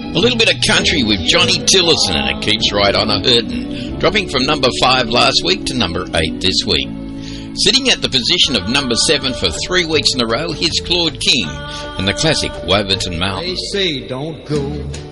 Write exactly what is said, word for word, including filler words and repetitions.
A little bit of country with Johnny Tillison, and it keeps right on a hurtin', dropping from number five last week to number eight this week. Sitting at the position of number seven for three weeks in a row, here's Claude King and the classic Waverton Mountain. They say don't go